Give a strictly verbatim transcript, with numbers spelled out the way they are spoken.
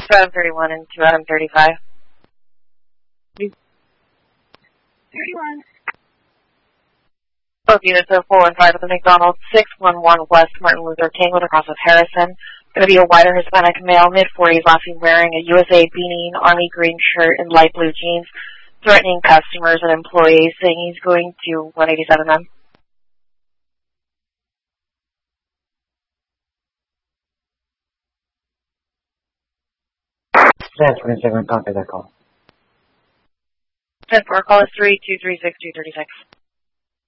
two Adam thirty-one and two Adam thirty-five. thirty-one. Both units are four one five at the McDonald's, six one one West Martin Luther King with a cross of Harrison. Going to be a whiter Hispanic male, mid forties, last seen wearing a U S A beanie, army green shirt, and light blue jeans, threatening customers and employees, saying he's going to one eighty-seven M. ten twenty-seven, copy that call. ten four, call is three two three six two three six.